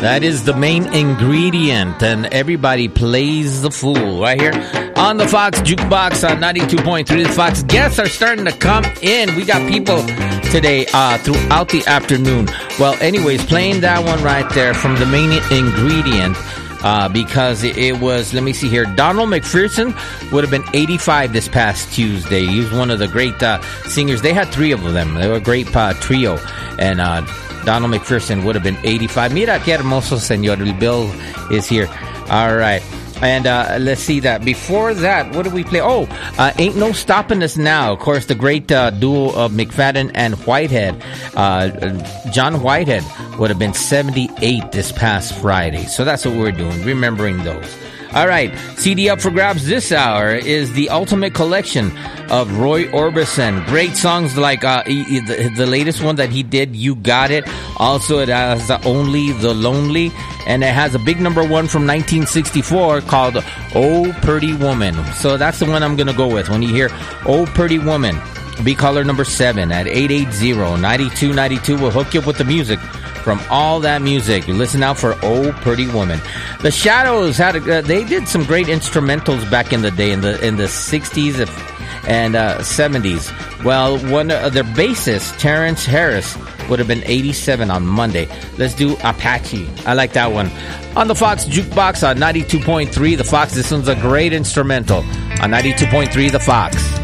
That is the main ingredient, and everybody plays the fool right here on the Fox Jukebox on 92.3. The Fox guests are starting to come in. We got people today throughout the afternoon. Well, anyways, playing that one right there from the main ingredient because it was, let me see here, Donald McPherson would have been 85 this past Tuesday. He was one of the great singers. They had three of them. They were a great trio, and Donald McPherson would have been 85. Mira que hermoso, señor. El Bill is here. All right. And let's see that. Before that, what did we play? Oh, Ain't No Stopping Us Now. Of course, the great duo of McFadden and Whitehead. John Whitehead would have been 78 this past Friday. So that's what we're doing, remembering those. All right, CD up for grabs this hour is the Ultimate Collection of Roy Orbison. Great songs like the latest one that he did, You Got It. Also, it has Only the Lonely. And it has a big number one from 1964 called Oh Pretty Woman. So that's the one I'm going to go with. When you hear Oh Pretty Woman, be caller number 7 at 880-9292. We'll hook you up with the music from all that music. Listen out for Oh Pretty Woman. The Shadows had they did some great instrumentals back in the day, in the 60s and 70s. Well, one of their bassist, Terrence Harris, would have been 87 on Monday. Let's do Apache. I like that one. On the Fox Jukebox on 92.3 The Fox. This one's a great instrumental on 92.3 The Fox.